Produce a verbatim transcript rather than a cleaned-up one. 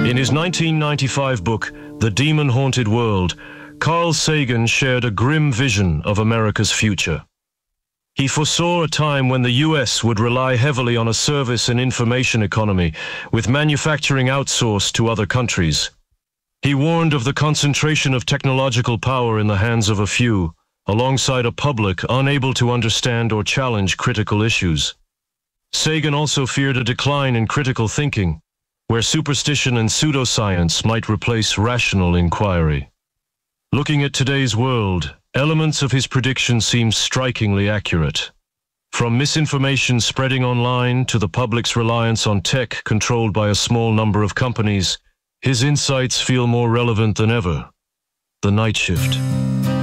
In his nineteen ninety-five book, The Demon-Haunted World, Carl Sagan shared a grim vision of America's future. He foresaw a time when the U S would rely heavily on a service and information economy, with manufacturing outsourced to other countries. He warned of the concentration of technological power in the hands of a few, alongside a public unable to understand or challenge critical issues. Sagan also feared a decline in critical thinking, where superstition and pseudoscience might replace rational inquiry. Looking at today's world, elements of his prediction seem strikingly accurate. From misinformation spreading online to the public's reliance on tech controlled by a small number of companies, his insights feel more relevant than ever. The Night Shift.